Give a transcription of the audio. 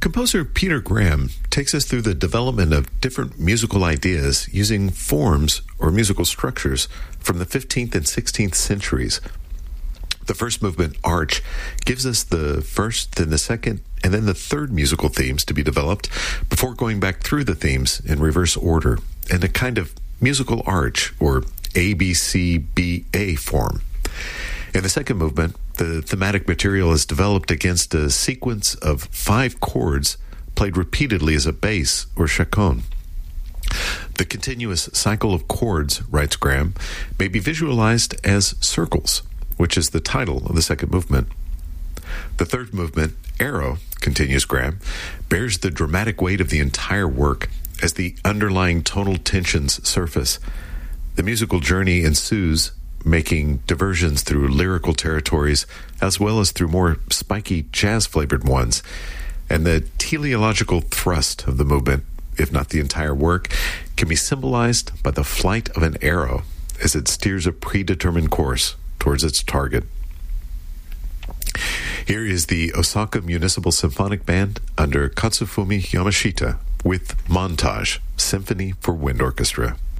Composer Peter Graham takes us through the development of different musical ideas using forms or musical structures from the 15th and 16th centuries. The first movement, Arch, gives us the first, then the second, and then the third musical themes to be developed before going back through the themes in reverse order in a kind of musical arch or ABCBA form. In the second movement, the thematic material is developed against a sequence of 5 chords played repeatedly as a bass or chaconne. The continuous cycle of chords, writes Graham, may be visualized as circles, which is the title of the second movement. The third movement, Arrow, continues Graham, bears the dramatic weight of the entire work as the underlying tonal tensions surface. The musical journey ensues, making diversions through lyrical territories as well as through more spiky jazz-flavored ones. And the teleological thrust of the movement, if not the entire work, can be symbolized by the flight of an arrow as it steers a predetermined course towards its target. Here is the Osaka Municipal Symphonic Band under Katsufumi Yamashita with Montage, Symphony for Wind Orchestra.